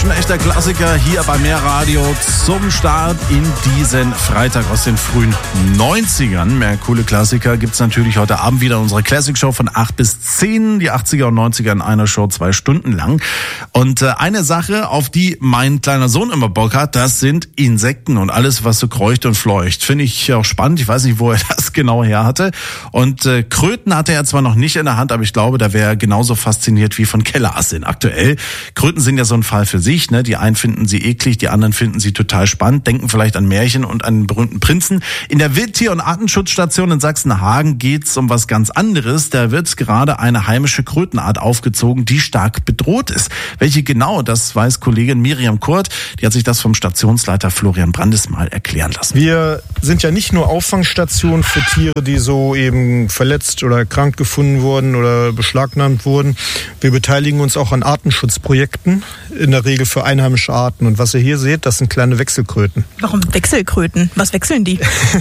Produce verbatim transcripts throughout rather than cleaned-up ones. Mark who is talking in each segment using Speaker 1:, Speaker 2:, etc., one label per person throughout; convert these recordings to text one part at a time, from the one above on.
Speaker 1: ein echter Klassiker hier bei Mehr Radio zum Start in diesen Freitag aus den frühen neunzigern. Mehr coole Klassiker gibt's natürlich heute Abend wieder in unserer Classic Show von acht bis zehn. Die achtziger und neunziger in einer Show, zwei Stunden lang. Und äh, eine Sache, auf die mein kleiner Sohn immer Bock hat, das sind Insekten und alles, was so kreucht und fleucht. Finde ich auch spannend. Ich weiß nicht, wo er das genau her hatte. Und äh, Kröten hatte er zwar noch nicht in der Hand, aber ich glaube, da wäre er genauso fasziniert wie von Kellerassen aktuell. Kröten sind ja so ein Fall für sich, ne? Die einen finden sie eklig, die anderen finden sie total spannend, denken vielleicht an Märchen und an den berühmten Prinzen. In der Wildtier- und Artenschutzstation in Sachsenhagen geht's um was ganz anderes. Da wird gerade eine heimische Krötenart aufgezogen, die stark bedroht ist. Welche genau, das weiß Kollegin Miriam Kurt. Die hat sich das vom Stationsleiter Florian Brandes mal erklären lassen.
Speaker 2: Wir sind ja nicht nur Auffangstation für Tiere, die so eben verletzt oder krank gefunden wurden oder beschlagnahmt wurden. Wir beteiligen uns auch an Artenschutzprojekten, in der Regel für einheimische Arten. Und was ihr hier seht, das sind kleine Wechselkröten.
Speaker 3: Warum Wechselkröten? Was wechseln die?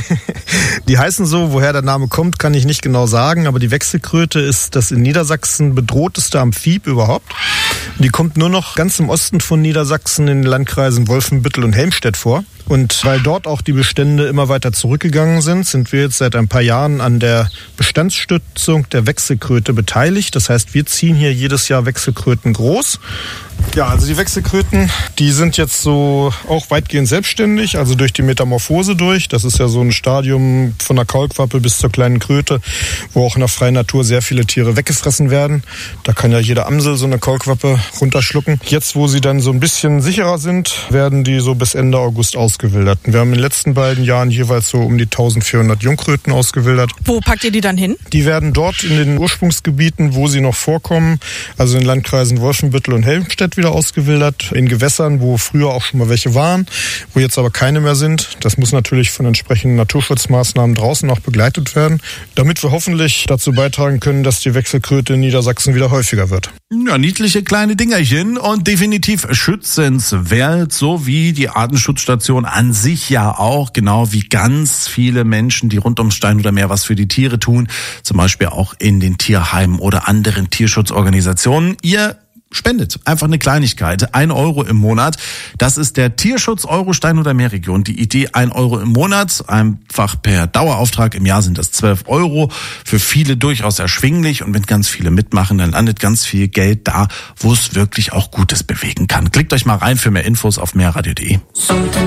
Speaker 2: Die heißen so, woher der Name kommt, kann ich nicht genau sagen, aber die Wechselkröte ist das in Niedersachsen bedrohteste Amphib überhaupt. Die kommt nur noch ganz im Osten von Niedersachsen in den Landkreisen Wolfenbüttel und Helmstedt vor. Und weil dort auch die Bestände immer weiter zurückgegangen sind, sind wir jetzt seit ein paar Jahren an der Bestandsstützung der Wechselkröte beteiligt. Das heißt, wir ziehen hier jedes Jahr Wechselkröten groß. Ja, also die Wechselkröten, die sind jetzt so auch weitgehend selbstständig, also durch die Metamorphose durch. Das ist ja so ein Stadium von der Kaulquappe bis zur kleinen Kröte, wo auch in der freien Natur sehr viele Tiere weggefressen werden. Da kann ja jede Amsel so eine Kaulquappe runterschlucken. Jetzt, wo sie dann so ein bisschen sicherer sind, werden die so bis Ende August ausgewildert. Wir haben in den letzten beiden Jahren jeweils so um die eintausendvierhundert Jungkröten ausgewildert.
Speaker 3: Wo packt ihr die dann hin?
Speaker 2: Die werden dort in den Ursprungsgebieten, wo sie noch vorkommen, also in den Landkreisen Wolfenbüttel und Helmstedt, wieder ausgewildert, in Gewässern, wo früher auch schon mal welche waren, wo jetzt aber keine mehr sind. Das muss natürlich von entsprechenden Naturschutzmaßnahmen draußen auch begleitet werden, damit wir hoffentlich dazu beitragen können, dass die Wechselkröte in Niedersachsen wieder häufiger wird.
Speaker 1: Ja, niedliche kleine Dingerchen und definitiv schützenswert, so wie die Artenschutzstation an sich ja auch, genau wie ganz viele Menschen, die rund ums Steinhuder Meer was für die Tiere tun, zum Beispiel auch in den Tierheimen oder anderen Tierschutzorganisationen. Ihr spendet einfach eine Kleinigkeit, ein Euro im Monat. Das ist der Tierschutz Euro Steinhuder Meerregion. Die Idee, ein Euro im Monat, einfach per Dauerauftrag. Im Jahr sind das zwölf Euro. Für viele durchaus erschwinglich. Und wenn ganz viele mitmachen, dann landet ganz viel Geld da, wo es wirklich auch Gutes bewegen kann. Klickt euch mal rein für mehr Infos auf mehrradio punkt de.